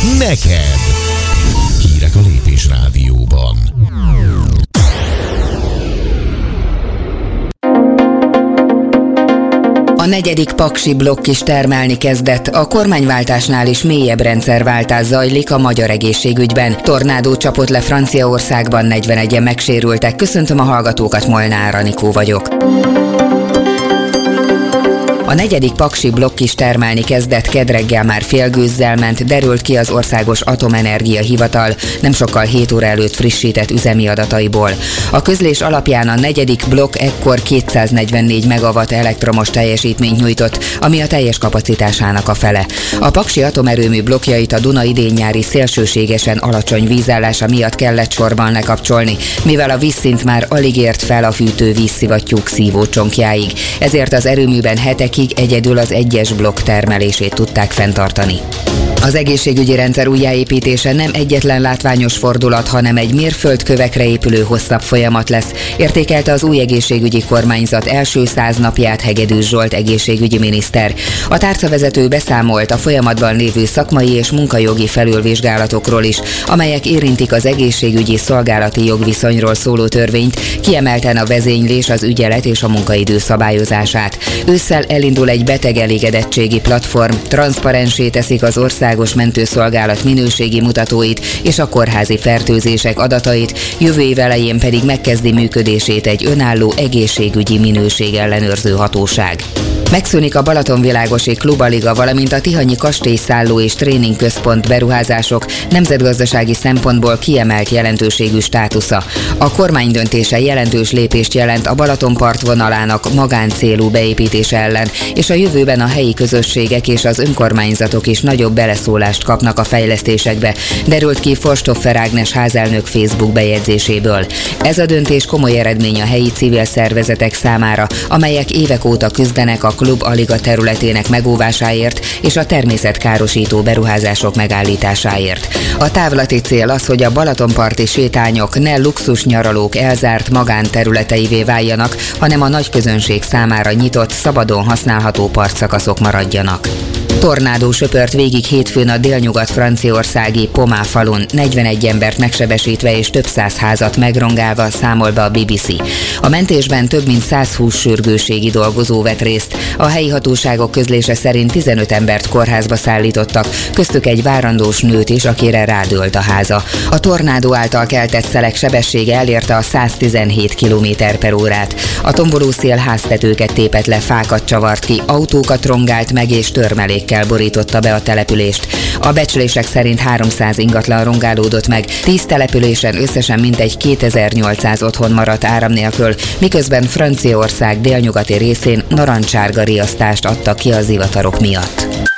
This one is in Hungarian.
neked. Hírek a Lépés Rádióban. A 4. paksi blokk is termelni kezdett, a kormányváltásnál is mélyebb rendszerváltás zajlik a magyar egészségügyben. Tornádó csapott le Franciaországban, 41-en megsérültek. Köszöntöm a hallgatókat, Molnár Anikó vagyok. A 4. paksi blokk is termelni kezdett, kedd reggel már félgőzzel ment, derült ki az Országos Atomenergia Hivatal nem sokkal 7 óra előtt frissített üzemi adataiból. A közlés alapján a 4. blokk ekkor 244 megawatt elektromos teljesítményt nyújtott, ami a teljes kapacitásának a fele. A paksi atomerőmű blokkjait a Duna idén-nyári szélsőségesen alacsony vízállása miatt kellett sorban lekapcsolni, mivel a vízszint már alig ért fel a fűtő vízszivattyúk szívócsonkjáig. Ezért az erőműben hetekig egyedül az 1-es blokk termelését tudták fenntartani. Az egészségügyi rendszer újjáépítése nem egyetlen látványos fordulat, hanem egy mérföldkövekre épülő hosszabb folyamat lesz, értékelte az új egészségügyi kormányzat első 100 napját Hegedűs Zsolt egészségügyi miniszter. A tárcavezető beszámolt a folyamatban lévő szakmai és munkajogi felülvizsgálatokról is, amelyek érintik az egészségügyi szolgálati jogviszonyról szóló törvényt, kiemelten a vezénylés, az ügyelet és a munkaidő szabályozását. Ősszel elindul egy betegelégedettségi platform, transzparensé teszik az Országos Mentőszolgálat minőségi mutatóit és a kórházi fertőzések adatait, jövő év elején pedig megkezdi működését egy önálló egészségügyi minőségellenőrző hatóság. Megszűnik a Balatonvilágosi Klubaliga, valamint a Tihanyi kastélyszálló és tréningközpont beruházások nemzetgazdasági szempontból kiemelt jelentőségű státusza. A kormány döntése jelentős lépést jelent a Balaton partvonalának magáncélú beépítése ellen, és a jövőben a helyi közösségek és az önkormányzatok is nagyobb beleszólást kapnak a fejlesztésekbe, derült ki Forstoffer Ágnes házelnök Facebook bejegyzéséből. Ez a döntés komoly eredmény a helyi civil szervezetek számára, amelyek évek óta küzdenek a Klub Aliga területének megóvásáért és a természetkárosító beruházások megállításáért. A távlati cél az, hogy a balatonparti sétányok ne luxus nyaralók elzárt magánterületeivé váljanak, hanem a nagy közönség számára nyitott, szabadon használható partszakaszok maradjanak. Tornádó söpört végig hétfőn a délnyugat-franciaországi Pomá falun, 41 embert megsebesítve és több száz házat megrongálva, számol be a BBC. A mentésben több mint 120 sürgősségi dolgozó vett részt. A helyi hatóságok közlése szerint 15 embert kórházba szállítottak, köztük egy várandós nőt is, akire rádőlt a háza. A tornádó által keltett szelek sebessége elérte a 117 km/órát. A tomboló szél háztetőket tépett le, fákat csavart ki, autókat rongált meg és törmelékkel borította be a települést. A becslések szerint 300 ingatlan rongálódott meg, 10 településen összesen mintegy 2800 otthon maradt áram nélkül, miközben Franciaország délnyugati részén narancsárga riasztást adtak ki a zivatarok miatt.